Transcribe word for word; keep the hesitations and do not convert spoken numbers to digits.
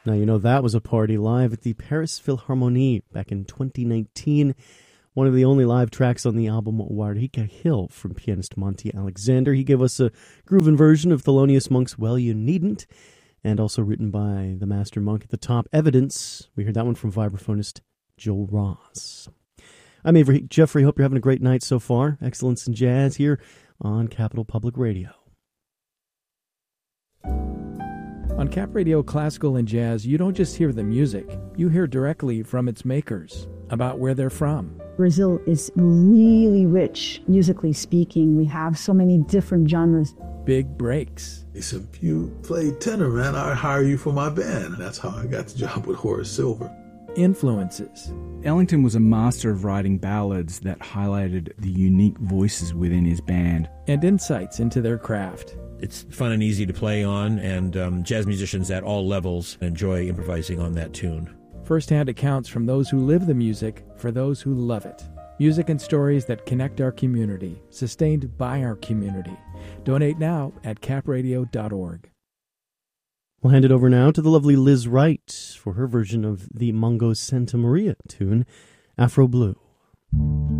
Now, you know, that was a party live at the Paris Philharmonie back in twenty nineteen. One of the only live tracks on the album, Wareika Hill, from pianist Monty Alexander. He gave us a groovin' version of Thelonious Monk's Well You Needn't, and also written by the master monk at the top, Evidence. We heard that one from vibraphonist Joe Ross. I'm Avery Jeffrey. Hope you're having a great night so far. Excellence in Jazz here on Capital Public Radio. On Cap Radio Classical and Jazz, you don't just hear the music. You hear directly from its makers, about where they're from. Brazil is really rich, musically speaking. We have so many different genres. Big breaks. He said, if you play tenor, man, I'll hire you for my band. That's how I got the job with Horace Silver. Influences. Ellington was a master of writing ballads that highlighted the unique voices within his band. And insights into their craft. It's fun and easy to play on, and um, jazz musicians at all levels enjoy improvising on that tune. First-hand accounts from those who live the music for those who love it. Music and stories that connect our community, sustained by our community. Donate now at cap radio dot org. We'll hand it over now to the lovely Liz Wright for her version of the Mongo Santa Maria tune, Afro Blue.